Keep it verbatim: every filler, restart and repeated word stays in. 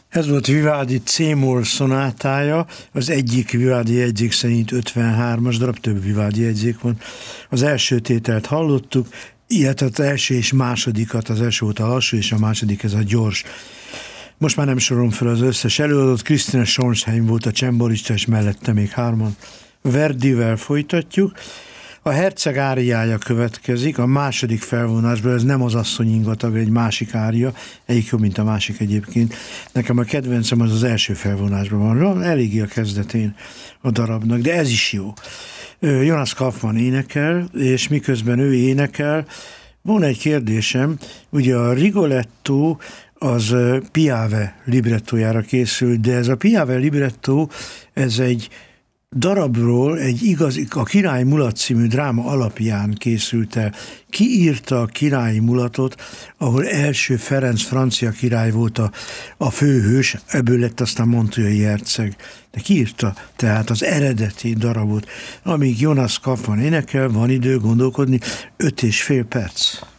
Ez volt Vivaldi C-moll szonátája, az egyik Vivaldi jegyzék szerint ötvenhármas darab, több Vivaldi jegyzék van. Az első tételt hallottuk, illetve az első és másodikat, az első volt a lassú, és a második ez a gyors. Most már nem sorolom fel az összes előadót, Christina Schornsheim volt a csemborista, és mellette még hárman. Verdivel folytatjuk. A herceg áriája következik, a második felvonásból, ez nem az asszony ingatag, egy másik ária, egyik jobb, mint a másik egyébként. Nekem a kedvencem az az első felvonásban van, eléggé a kezdetén a darabnak, de ez is jó. Jonas Kaufmann énekel, és miközben ő énekel, van egy kérdésem, ugye a Rigoletto az Piave librettójára készült, de ez a Piave librettó, ez egy darabról, egy igazi, a Király Mulat című dráma alapján készült el. Ki írta a Királyi Mulatot, ahol első Ferenc francia király volt a, a főhős, ebből lett aztán Montoyai herceg. De ki írta tehát az eredeti darabot? Amíg Jonas Kaufmann énekel, van idő gondolkodni, öt és fél perc.